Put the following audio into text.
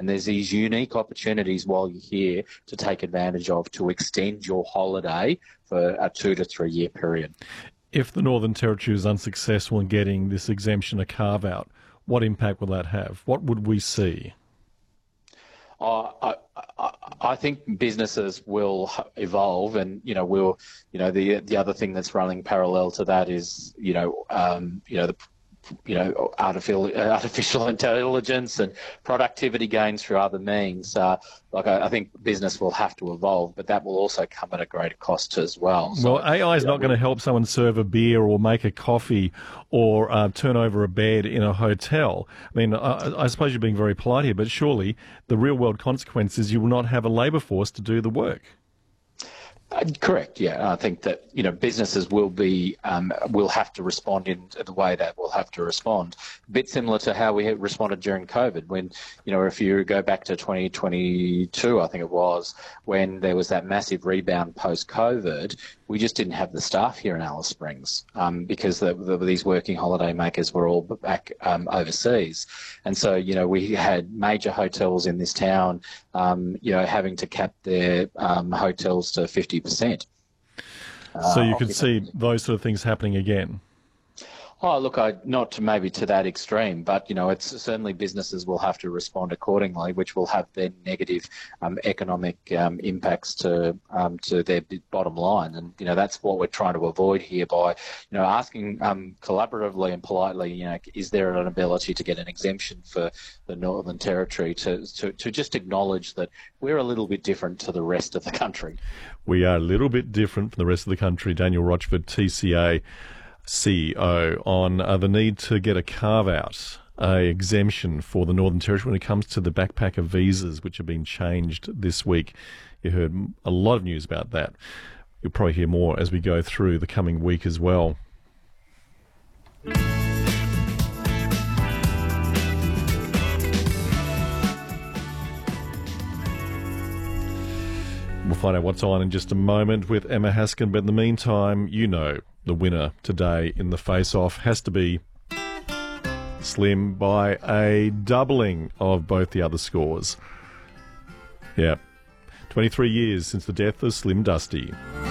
And there's these unique opportunities while you're here to take advantage of to extend your holiday for a 2 to 3 year period. If the Northern Territory is unsuccessful in getting this exemption, a carve-out, what impact will that have? What would we see? I think businesses will evolve, and the other thing that's running parallel to that is artificial intelligence and productivity gains through other means. I think business will have to evolve, but that will also come at a greater cost as well. Well, AI is not going to help someone serve a beer or make a coffee or turn over a bed in a hotel. I mean, I suppose you're being very polite here, but surely the real-world consequence is you will not have a labour force to do the work. Correct. Yeah, I think that businesses will have to respond in the way that we'll have to respond. A bit similar to how we responded during COVID, when if you go back to 2022, I think it was, when there was that massive rebound post-COVID, we just didn't have the staff here in Alice Springs because these working holiday makers were all back overseas, and so we had major hotels in this town, having to cap their hotels to 50%. So you could see those sort of things happening again. Oh, look, not to maybe to that extreme, but it's certainly businesses will have to respond accordingly, which will have then negative economic impacts to their bottom line, and that's what we're trying to avoid here by asking collaboratively and politely, is there an ability to get an exemption for the Northern Territory to just acknowledge that we're a little bit different to the rest of the country. We are a little bit different from the rest of the country. Daniel Rochford, TCA CEO, on the need to get a carve-out, exemption for the Northern Territory when it comes to the backpacker visas, which have been changed this week. You heard a lot of news about that. You'll probably hear more as we go through the coming week as well. We'll find out what's on in just a moment with Emma Haskin, but in the meantime, the winner today in the face-off has to be Slim by a doubling of both the other scores. Yeah, 23 years since the death of Slim Dusty.